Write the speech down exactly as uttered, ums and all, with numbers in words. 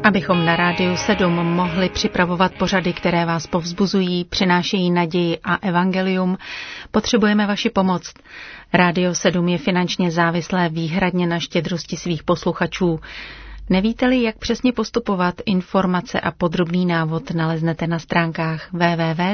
Abychom na Rádiu sedm mohli připravovat pořady, které vás povzbuzují, přinášejí naději a evangelium, potřebujeme vaši pomoc. Rádio sedm je finančně závislé výhradně na štědrosti svých posluchačů. Nevíte-li, jak přesně postupovat, informace a podrobný návod naleznete na stránkách w w w